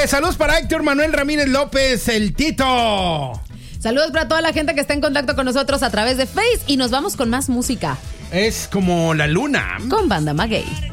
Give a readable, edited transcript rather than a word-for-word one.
Saludos para Héctor Manuel Ramírez López, el Tito. Saludos para toda la gente que está en contacto con nosotros a través de Face. Y nos vamos con más música. Es como la luna. Con Banda Maguey.